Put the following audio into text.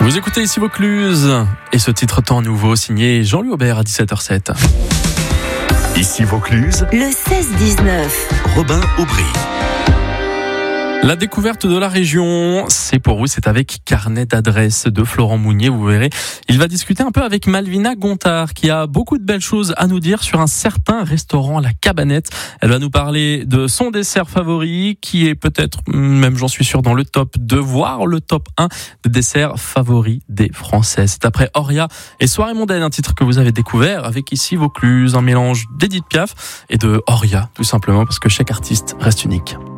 Vous écoutez ici Vaucluse et ce titre tant nouveau signé Jean-Louis Aubert à 17h07. Ici Vaucluse, le 16-19. Robin Aubry. La découverte de la région, c'est pour vous, c'est avec Carnet d'adresses de Florent Mounier, vous verrez. Il va discuter un peu avec Malvina Gontard, qui a beaucoup de belles choses à nous dire sur un certain restaurant, La Cabanette. Elle va nous parler de son dessert favori, qui est peut-être, même j'en suis sûr, dans le top 2, voire le top 1 des desserts favoris des Français. C'est après Oria et Soirée mondaine, un titre que vous avez découvert avec ici Vaucluse, un mélange d'Edith Piaf et de Oria, tout simplement, parce que chaque artiste reste unique.